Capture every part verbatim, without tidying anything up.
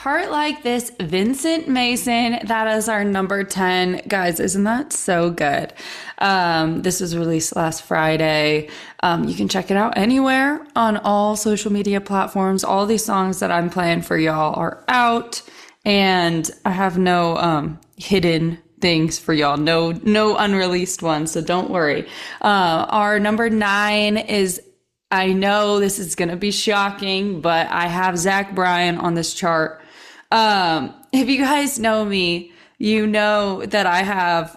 Heart Like This, Vincent Mason. That is our number ten. Guys, isn't that so good? Um, this was released last Friday. Um, you can check it out anywhere on all social media platforms. All these songs that I'm playing for y'all are out, and I have no um, hidden things for y'all. No, no unreleased ones, so don't worry. Uh, our number nine is, I know this is going to be shocking, but I have Zach Bryan on this chart. Um, if you guys know me, you know that I have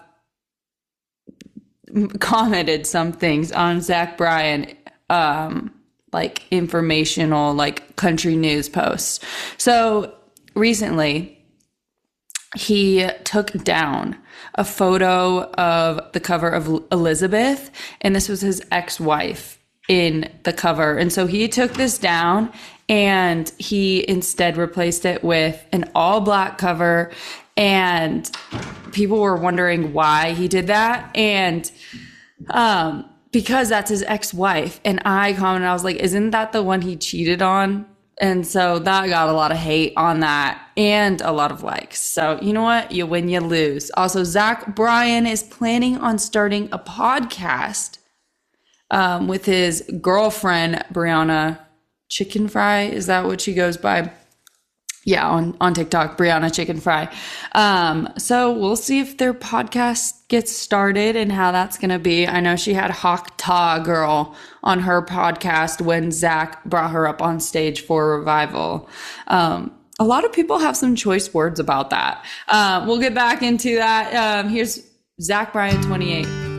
commented some things on Zach Bryan, um, like informational, like country news posts. So recently he took down a photo of the cover of Elizabeth, and this was his ex-wife in the cover. And so he took this down and he instead replaced it with an all black cover. And people were wondering why he did that. And um, because that's his ex-wife. And I commented, I was like, isn't that the one he cheated on? And so that got a lot of hate on that and a lot of likes. So you know what? You win, you lose. Also, Zach Bryan is planning on starting a podcast um, with his girlfriend, Brianna Chicken Fry. Is that what she goes by? Yeah, on, on TikTok, Brianna Chicken Fry. Um, so we'll see if their podcast gets started and how that's going to be. I know she had Hawk Ta Girl on her podcast when Zach brought her up on stage for Revival. Um, a lot of people have some choice words about that. Uh, we'll get back into that. Um, here's Zach Bryan, twenty-eight.